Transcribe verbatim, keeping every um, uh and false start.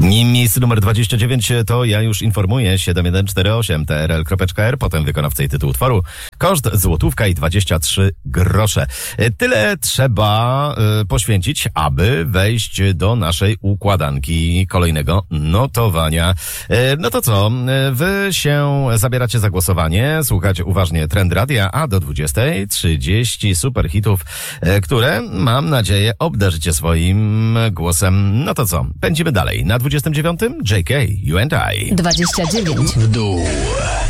Miejsce numer dwadzieścia dziewięć to ja już informuję siedem jeden cztery osiem t r l kropka r, potem wykonawca i tytuł utworu. Koszt złotówka i dwadzieścia trzy grosze. Tyle trzeba y, poświęcić, aby wejść do naszej układanki kolejnego notowania. Y, no to co? Y, wy się zabieracie za głosowanie, słuchacie uważnie Trend Radia, a do dwudziestej trzydzieści super hitów, y, które mam nadzieję obdarzycie swoim głosem. No to co? Pędzimy dalej. Na dwudziestym dziewiątym J K, You and I. dwadzieścia dziewięć w dół.